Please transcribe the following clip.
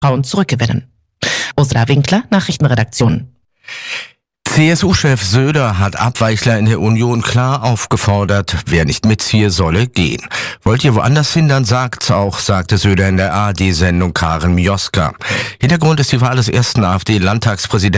Vertrauen zurückgewinnen. Ursula Winkler, Nachrichtenredaktion. CSU-Chef Söder hat Abweichler in der Union klar aufgefordert, wer nicht mitziehe, solle gehen. Wollt ihr woanders hin, dann sagt's auch, sagte Söder in der ARD-Sendung Karin Mioska. Hintergrund ist die Wahl des ersten AfD-Landtagspräsidenten